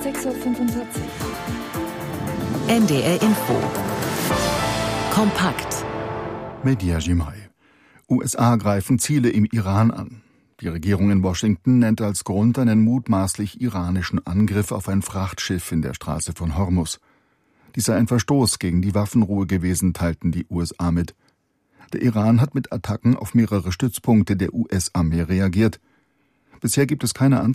6:45 Uhr. NDR Info. Kompakt. Media Jimai. USA greifen Ziele im Iran an. Die Regierung in Washington nennt als Grund einen mutmaßlich iranischen Angriff auf ein Frachtschiff in der Straße von Hormuz. Dies sei ein Verstoß gegen die Waffenruhe gewesen, teilten die USA mit. Der Iran hat mit Attacken auf mehrere Stützpunkte der US-Armee reagiert. Bisher gibt es keine Antwort